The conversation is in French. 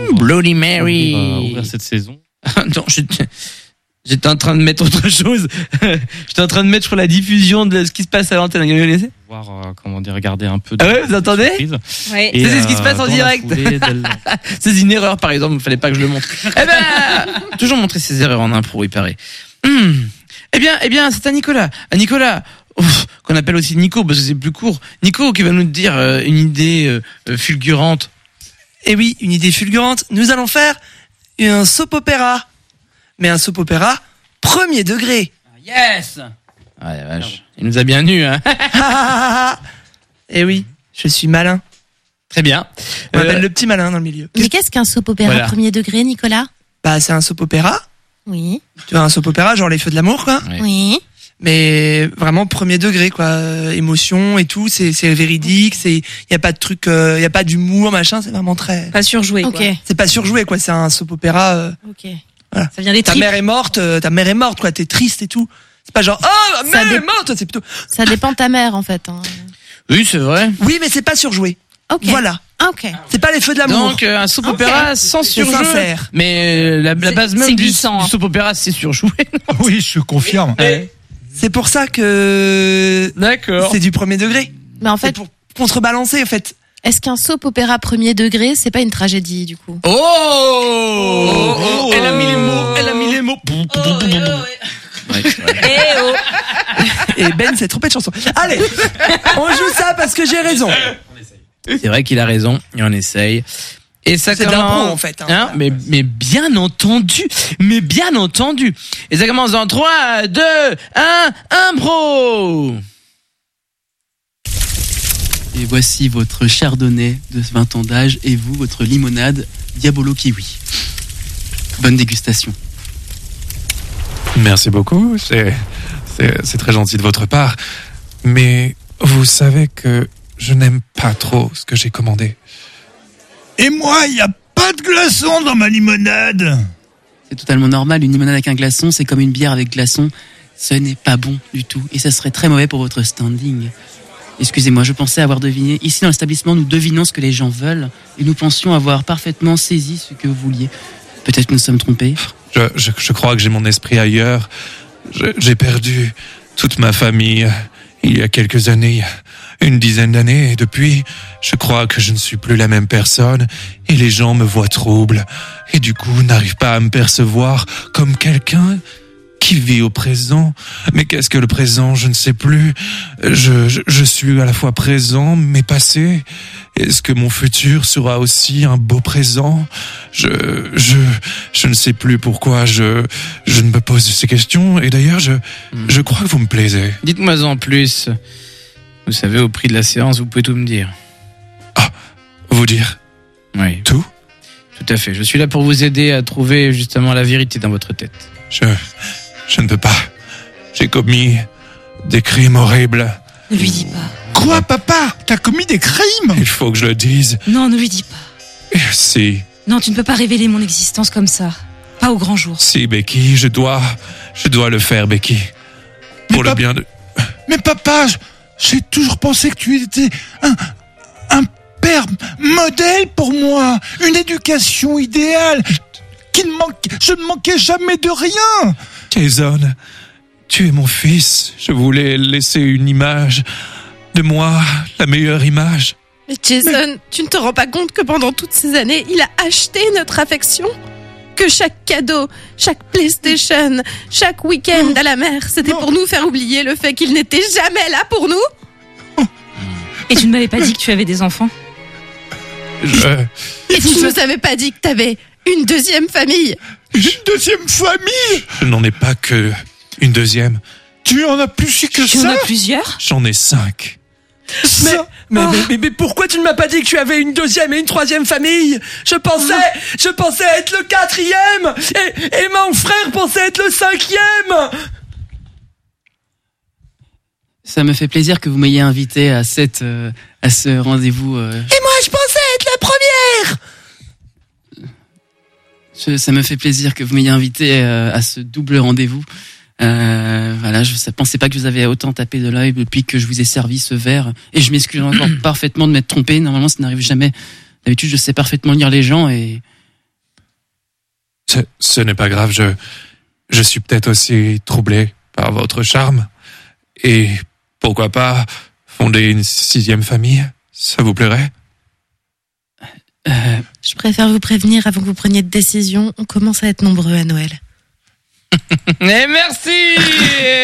Bloody Mary. Ouvrir cette saison. Non, j'étais en train de mettre autre chose. J'étais en train de mettre sur la diffusion de ce qui se passe à l'antenne. Vous connaissez ? Voir, regarder un peu. Ah ouais, vous entendez ? Ouais. C'est ce qui se passe en direct. C'est une erreur, par exemple. Il fallait pas que je le montre. Toujours montrer ses erreurs en impro, il paraît. Eh bien, c'est à Nicolas. Qu'on appelle aussi Nico, parce que c'est plus court. Nico qui va nous dire une idée fulgurante. Eh oui, une idée fulgurante. Nous allons faire un soap-opéra. Mais un soap-opéra premier degré. Yes. Ah la vache, il nous a bien nus, hein. Eh oui, je suis malin. Très bien. On m'appelle le petit malin dans le milieu. Mais qu'est-ce qu'un soap-opéra premier degré, Nicolas ? Bah, c'est un soap-opéra. Oui. Tu vois, un soap-opéra, genre les feux de l'amour, quoi. Oui. Mais vraiment premier degré, quoi. Émotion et tout, c'est véridique, y a pas de truc, y a pas d'humour, machin, c'est vraiment très... Pas surjoué, quoi. C'est pas surjoué, quoi. C'est un soap-opéra, Ok. Voilà. Ça vient des ta tripes. mère est morte, quoi. T'es triste et tout. C'est pas genre, oh, ma mère est morte, c'est plutôt... Ça dépend de ta mère, en fait. Hein. Oui, c'est vrai. Oui, mais c'est pas surjoué. Ok. Voilà. Ok. C'est pas les feux de l'amour. Donc, un soap opéra sans surjeu. Sincère. Mais la base même du soap opéra, c'est surjoué. Oui, je confirme. C'est pour ça que... D'accord. C'est du premier degré. Mais en fait... C'est pour contrebalancer, en fait. Est-ce qu'un soap-opéra premier degré, c'est pas une tragédie, du coup ? Oh, elle a mis les mots. Et Ben s'est trompé de chanson. Allez, on joue ça parce que j'ai raison. C'est vrai qu'il a raison, et on essaye. Et ça C'est commence... d'impro, en fait. Hein, mais bien entendu. Et ça commence dans 3, 2, 1, impro. Et voici votre chardonnay de 20 ans d'âge et vous, votre limonade Diabolo Kiwi. Bonne dégustation. Merci beaucoup, c'est très gentil de votre part. Mais vous savez que je n'aime pas trop ce que j'ai commandé. Et moi, il n'y a pas de glaçons dans ma limonade. C'est totalement normal, une limonade avec un glaçon, c'est comme une bière avec glaçon. Ce n'est pas bon du tout et ça serait très mauvais pour votre standing. Excusez-moi, je pensais avoir deviné. Ici, dans l'établissement, nous devinons ce que les gens veulent et nous pensions avoir parfaitement saisi ce que vous vouliez. Peut-être que nous sommes trompés. Je crois que j'ai mon esprit ailleurs. J'ai perdu toute ma famille il y a quelques années, une dizaine d'années, et depuis, je crois que je ne suis plus la même personne et les gens me voient trouble et du coup n'arrivent pas à me percevoir comme quelqu'un qui vit au présent. Mais qu'est-ce que le présent? Je ne sais plus. Je suis à la fois présent, mais passé. Est-ce que mon futur sera aussi un beau présent? Je ne sais plus pourquoi je ne me pose ces questions. Et d'ailleurs, je crois que vous me plaisez. Dites-moi en plus. Vous savez, au prix de la séance, vous pouvez tout me dire. Ah, vous dire? Oui. Tout? Tout à fait. Je suis là pour vous aider à trouver justement la vérité dans votre tête. Je ne peux pas. J'ai commis des crimes horribles. Ne lui dis pas. Quoi, papa? T'as commis des crimes? Il faut que je le dise. Non, ne lui dis pas. Si. Non, tu ne peux pas révéler mon existence comme ça. Pas au grand jour. Si, Becky, je dois le faire, Becky. Pour le bien de... Mais papa, j'ai toujours pensé que tu étais un père modèle pour moi. Une éducation idéale. Je ne manquais jamais de rien. Jason, tu es mon fils. Je voulais laisser une image de moi, la meilleure image. Mais Jason, tu ne te rends pas compte que pendant toutes ces années, il a acheté notre affection? Que chaque cadeau, chaque PlayStation, chaque week-end à la mer, c'était pour nous faire oublier le fait qu'il n'était jamais là pour nous? Et tu ne m'avais pas dit que tu avais des enfants? Et tu ne nous avais pas dit que t'avais une deuxième famille? Une deuxième famille? Je n'en ai pas que une deuxième. Tu en as plus que ça? Tu en as plusieurs? J'en ai 5. Mais pourquoi tu ne m'as pas dit que tu avais une deuxième et une troisième famille? Je pensais être le 4e et mon frère pensait être le 5e. Ça me fait plaisir que vous m'ayez invité à ce rendez-vous. Et moi, je pensais être la première. Ça me fait plaisir que vous m'ayez invité à ce double rendez-vous. Voilà, je ne pensais pas que vous avez autant tapé de l'œil depuis que je vous ai servi ce verre. Et je m'excuse encore parfaitement de m'être trompé. Normalement, ça n'arrive jamais. D'habitude, je sais parfaitement lire les gens et Ce n'est pas grave, je suis peut-être aussi troublé par votre charme. Et pourquoi pas fonder une 6e famille? Ça vous plairait? Je préfère vous prévenir avant que vous preniez de décision. On commence à être nombreux à Noël. Et merci